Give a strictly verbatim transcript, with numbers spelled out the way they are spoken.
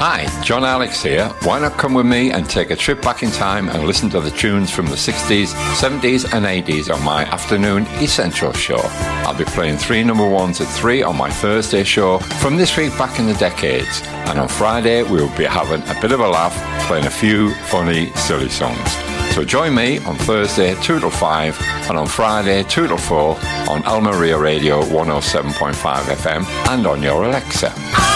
Hi, John Alex here. Why not come with me and take a trip back in time and listen to the tunes from the sixties, seventies and eighties on my afternoon Essential show. I'll be playing three number ones at three on my Thursday show from this week back in the decades. And on Friday we'll be having a bit of a laugh, playing a few funny, silly songs. So join me on Thursday two till five and on Friday two till four on Almeria Radio one oh seven point five F M and on your Alexa.